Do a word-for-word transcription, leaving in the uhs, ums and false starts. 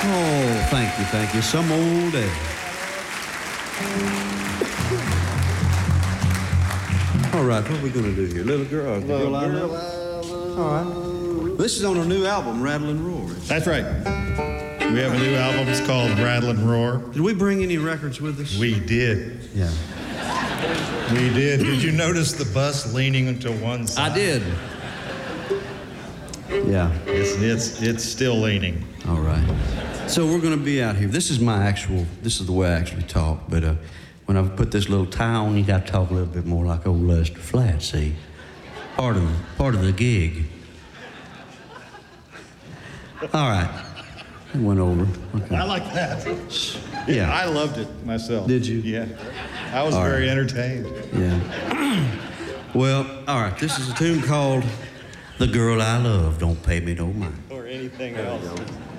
Oh, thank you, thank you. Some old day. All right, what are we going to do here? Little girl? The girl I love? All right. This is on our new album, Rattle and Roar. That's right. We have a new album. It's called Rattle and Roar. Did we bring any records with us? We did. Yeah. We did. Did you notice the bus leaning to one side? I did. Yeah. It's, it's, it's still leaning. All right. So we're going to be out here. This is my actual, this is the way I actually talk, but uh, when I put this little tie on, you got to talk a little bit more like old Lester Flatt, see? Part of, part of the gig. All right. It went over. Okay. I like that. Yeah. I loved it myself. Did you? Yeah. I was all very right. entertained. Yeah. Well, all right. This is a tune called The Girl I Love Don't Pay Me No Mind. Or anything else.